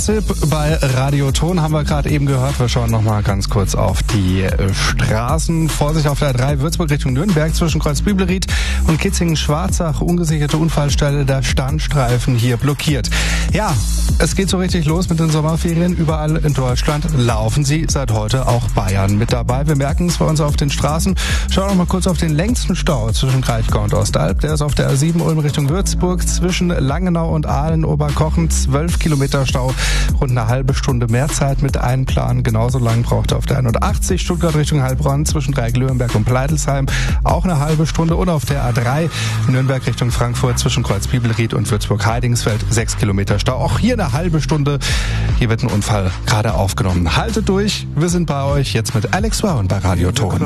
Gossip bei Radioton haben wir gerade eben gehört. Wir schauen noch mal ganz kurz auf die Straßen. Vorsicht auf der 3 Würzburg Richtung Nürnberg zwischen Kreuzbübelried und Kitzingen-Schwarzach. Ungesicherte Unfallstelle, der Standstreifen hier blockiert. Ja, es geht so richtig los mit den Sommerferien. Überall in Deutschland laufen sie. Seit heute auch Bayern mit dabei. Wir merken es bei uns auf den Straßen. Schauen wir noch mal kurz auf den längsten Stau zwischen Kraichgau und Ostalb. Der ist auf der A7 Ulm Richtung Würzburg zwischen Langenau und Aalen Oberkochen. 12 Kilometer Stau, rund eine halbe Stunde mehr Zeit mit Einplan. Genauso lang braucht er auf der 81 Stuttgart Richtung Heilbronn zwischen Dreieck-Löwenberg und Pleitelsheim auch eine halbe Stunde. Und auf der A3 Nürnberg Richtung Frankfurt zwischen Kreuzbübelried und Würzburg-Heidingsfeld 6 Kilometer Stau. Auch hier eine halbe Stunde. Hier wird ein Unfall gerade aufgenommen. Haltet durch, wir sind bei euch jetzt mit Alex Warren bei Radioton.